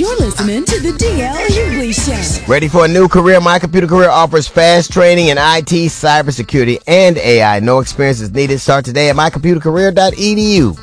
You're listening to the DL Hughley Show. Ready for a new career? My Computer Career offers fast training in IT, cybersecurity, and AI. No experience is needed. Start today at mycomputercareer.edu.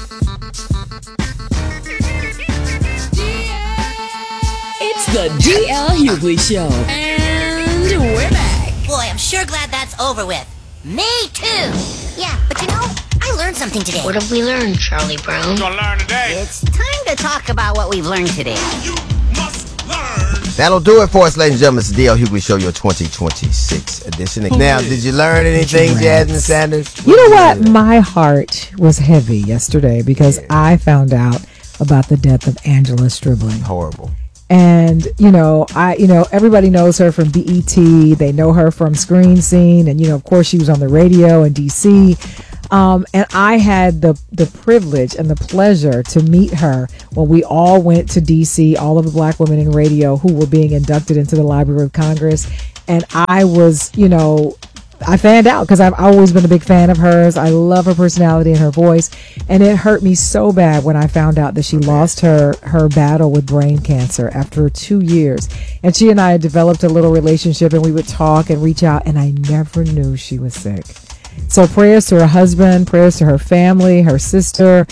It's the DL Hughley Show. And we're back. Boy, I'm sure glad that's over with. Me too. Yeah, but you know, I learned something today. What have we learned, Charlie Brown? We're gonna learn today. It's time to talk about what we've learned today. You must learn. That'll do it for us, ladies and gentlemen. It's the DL Hughley Show, your 2026 edition. Now, did you learn anything, Jasmine Sanders? You know what? My heart was heavy yesterday because I found out about the death of Angela Stribling. Horrible. And, everybody knows her from BET. They know her from Screen Scene. And, of course, she was on the radio in D.C. And I had the privilege and the pleasure to meet her when we all went to D.C., all of the black women in radio who were being inducted into the Library of Congress. And I was, I fanned out because I've always been a big fan of hers. I love her personality and her voice. And it hurt me so bad when I found out that she lost her battle with brain cancer after 2 years. And she and I had developed a little relationship and we would talk and reach out, and I never knew she was sick. So prayers to her husband, prayers to her family, her sister.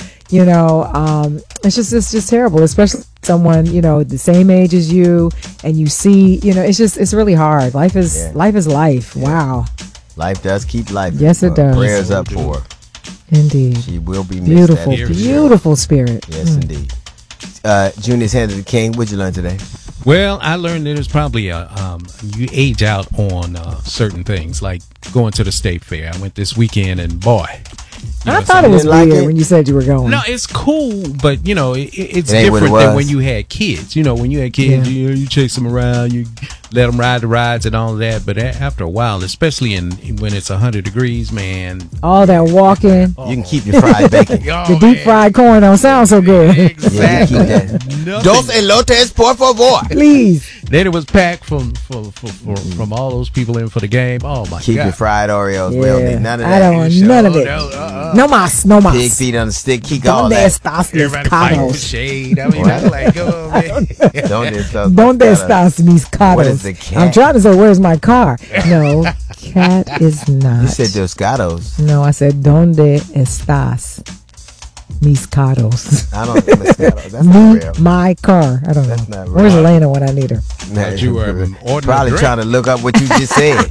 It's just terrible, especially someone, the same age as you, and you see, it's really hard. Life is life. Wow. Life does keep life. Yes, it does. Prayers up for her. Indeed. She will be missed. Beautiful spirit. Yes, indeed. Junior's Hand of the King. What'd you learn today? Well, I learned that there's probably you age out on certain things, like going to the state fair. I went this weekend, and boy, I thought it was weird when you said you were going. No, it's cool, but it's different than when you had kids. When you had kids, you chase them around, you let them ride the rides and all of that. But after a while, especially when it's 100 degrees, man, all that walking, you can keep your fried bacon. The deep fried corn don't sound so good. Exactly. Dos elotes, por favor. Please. Then it was packed from all those people in for the game. Oh my God! Keep your fried Oreos. Yeah. We don't need none of that. I don't want none of it. No mas. Pig feet on the stick. Keep all that. Everybody fighting for shade. I mean, I'm like, oh man. Donde estás mis carros? What is the cat? I'm trying to say, where's my car? No, cat is not. You said Dos Gatos. No, I said donde estás mis carros. I don't think Moscato. That's not real. My car. I don't know. That's not real. Where's Elena when I need her? You were probably trying to look up what you just said.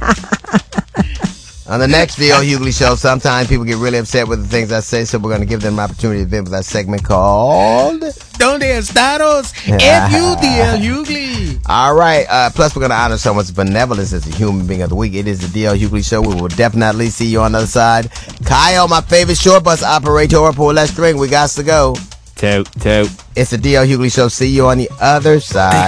On the next DL Hughley Show, sometimes people get really upset with the things I say, so we're going to give them an opportunity to vent with our segment called Donde Estados? DL Hughley. All right. Plus, we're going to honor someone's benevolence as a human being of the week. It is the DL Hughley Show. We will definitely see you on the other side. Kyle, my favorite short bus operator, pull that string. We got to go. Toot. It's the DL Hughley Show. See you on the other side.